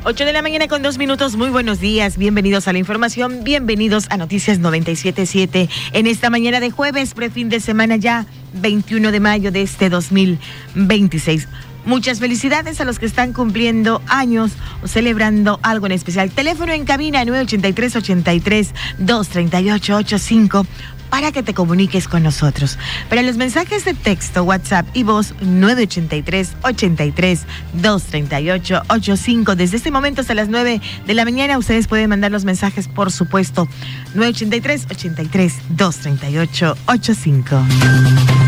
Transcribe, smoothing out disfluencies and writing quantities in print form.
8 de la mañana con 2 minutos. Muy buenos días. Bienvenidos a la información. Bienvenidos a Noticias 97.7 en esta mañana de jueves, prefin de semana ya, 21 de mayo de este 2026. Muchas felicidades a los que están cumpliendo años o celebrando algo en especial. Teléfono en cabina 983-83-238-85 para que te comuniques con nosotros. Para los mensajes de texto, WhatsApp y voz, 983-83-238-85. Desde este momento hasta las 9 de la mañana, ustedes pueden mandar los mensajes, por supuesto, 983-83-238-85.